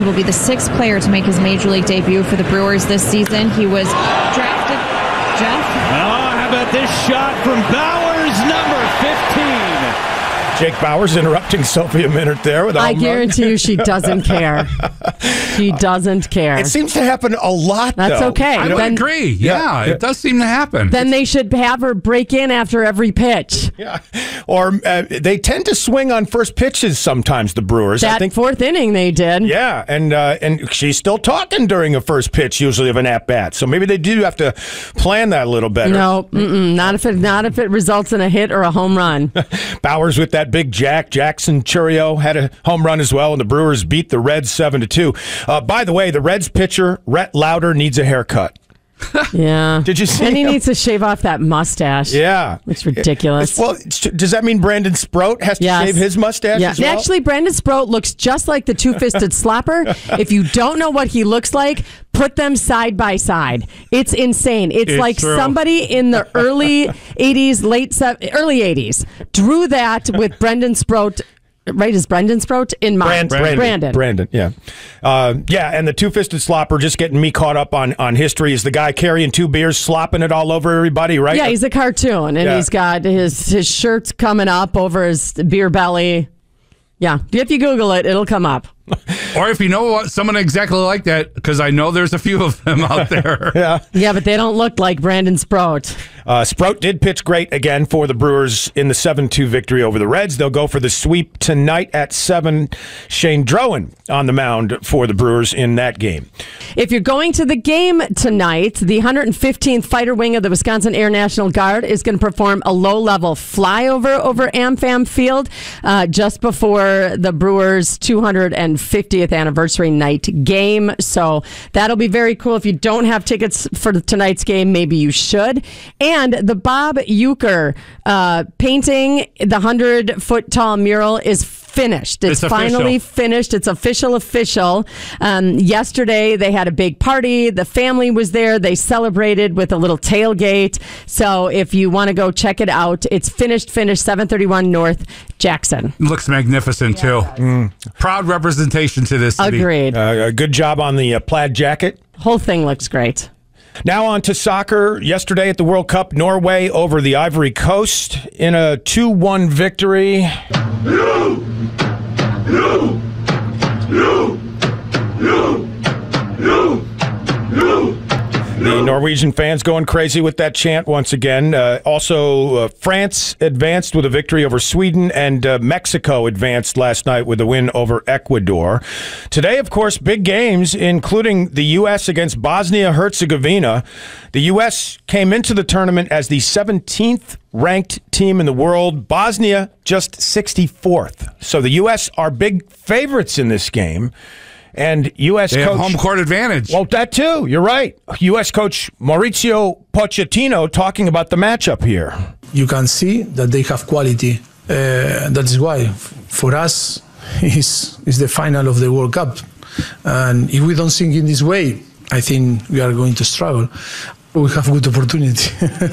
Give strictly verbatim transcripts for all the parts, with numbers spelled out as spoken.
Will be the sixth player to make his major league debut for the Brewers this season. He was drafted. Jeff? Oh, how about this shot from Bowers, number fifteen? Jake Bowers interrupting Sophie a minute there. With I guarantee you she doesn't care. She doesn't care. It seems to happen a lot, That's though. okay. I Then- would agree. Yeah, Yeah. it does seem to happen. Then they should have her break in after every pitch. Yeah. Or uh, they tend to swing on first pitches sometimes, the Brewers. That I think. fourth inning they did. Yeah, and uh, and she's still talking during a first pitch, usually of an at bat. So maybe they do have to plan that a little better. No, mm-mm, not if it not if it results in a hit or a home run. Bowers with that big jack. Jackson Churio had a home run as well, and the Brewers beat the Reds seven to two. Uh, by the way, the Reds pitcher Rhett Lauder needs a haircut. Yeah. Did you see And he him? needs to shave off that mustache. Yeah, It's ridiculous. Well, does that mean Brandon Sproat has to Yes. shave his mustache Yeah. as well? Actually, Brandon Sproat looks just like the two-fisted slapper. If you don't know what he looks like, put them side by side. It's insane. It's, It's like true. somebody in the early eighties, late se- early eighties drew that with Brendan Sproat. Right, is Brendan Sproat in mind? Brand, Brandon. Brandon. yeah. Uh, yeah, and the two-fisted slopper, just getting me caught up on, on history, is the guy carrying two beers, slopping it all over everybody, right? Yeah, he's a cartoon, and Yeah. he's got his, his shirts coming up over his beer belly. Yeah, if you Google it, it'll come up. Or if you know what, someone exactly like that, because I know there's a few of them out there. Yeah. Yeah, but they don't look like Brandon Sproat. Uh, Sprout did pitch great again for the Brewers in the seven two victory over the Reds. They'll go for the sweep tonight at seven. Shane Drowan on the mound for the Brewers in that game. If you're going to the game tonight, the one hundred fifteenth Fighter Wing of the Wisconsin Air National Guard is going to perform a low-level flyover over AmFam Field uh, just before the Brewers' two hundred fiftieth anniversary night game. So that'll be very cool. If you don't have tickets for tonight's game, maybe you should. And the Bob Uecker uh, painting the hundred-foot-tall mural is finished. It's, It's finally official. finished. It's official, official. Um, yesterday, they had a big party. The family was there. They celebrated with a little tailgate. So if you want to go check it out, it's finished, finished, seven thirty-one North Jackson. Looks magnificent, too. Proud representation to this city. Agreed. Uh, a good job on the uh, plaid jacket. Whole thing looks great. Now on to soccer. Yesterday at the World Cup, Norway over the Ivory Coast in a two one victory. You! You! You! You! You! You! The Norwegian fans going crazy with that chant once again. Uh, also, uh, France advanced with a victory over Sweden, and uh, Mexico advanced last night with a win over Ecuador. Today, of course, big games, including the U S against Bosnia-Herzegovina. The U S came into the tournament as the seventeenth ranked team in the world. Bosnia just sixty-fourth. So the U S are big favorites in this game. And U S They coach have home court advantage. Well, that too. You're right. U S coach Mauricio Pochettino talking about the matchup here. You can see that they have quality. Uh, that is why, f- for us, is is the final of the World Cup. And if we don't think in this way, I think we are going to struggle. We have good opportunity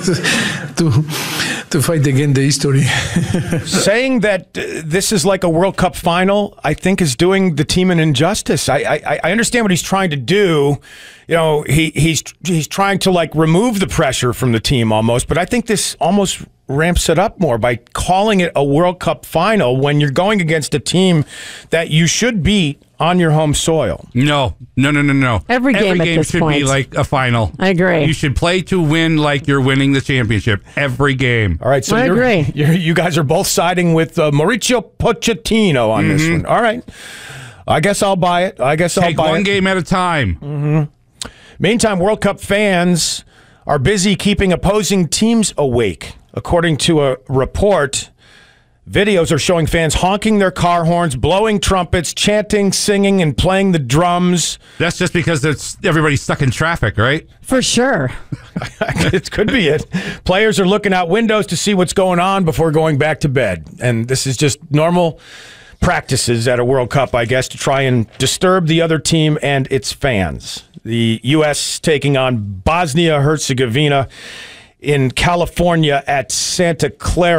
to to fight against the history. Saying that uh, this is like a World Cup final, I think, is doing the team an injustice. I, I I understand what he's trying to do. You know, he he's he's trying to like remove the pressure from the team almost, but I think this almost ramps it up more by calling it a World Cup final when you're going against a team that you should beat on your home soil. No, no, no, no, no. Every game at this should point. be like a final. I agree. You should play to win like you're winning the championship. Every game. All right, so I you're, agree. You're, you guys are both siding with uh, Mauricio Pochettino on this one. All right. I guess I'll buy it. I guess I'll Take buy one it. game at a time. Meantime, World Cup fans are busy keeping opposing teams awake. According to a report, videos are showing fans honking their car horns, blowing trumpets, chanting, singing, and playing the drums. That's just because it's everybody's stuck in traffic, right? For sure. It could be it. Players are looking out windows to see what's going on before going back to bed. And this is just normal practices at a World Cup, I guess, to try and disturb the other team and its fans. The U S taking on Bosnia-Herzegovina in California at Santa Clara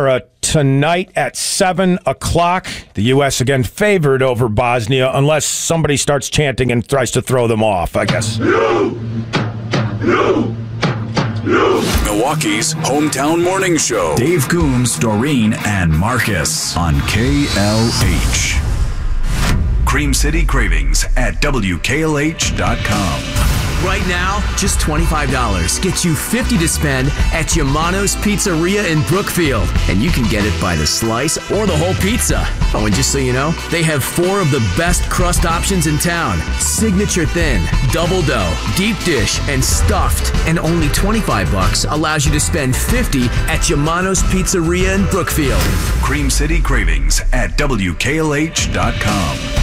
tonight at seven o'clock. The U S again favored over Bosnia unless somebody starts chanting and tries to throw them off, I guess. You! You! You! Milwaukee's hometown morning show. Dave Coombs, Doreen, and Marcus on K L H. Cream City Cravings at W K L H dot com. Right now, just twenty-five dollars gets you fifty dollars to spend at Yamano's Pizzeria in Brookfield. And you can get it by the slice or the whole pizza. Oh, and just so you know, they have four of the best crust options in town. Signature thin, double dough, deep dish, and stuffed. And only twenty-five bucks allows you to spend fifty at Yamano's Pizzeria in Brookfield. Cream City Cravings at W K L H dot com.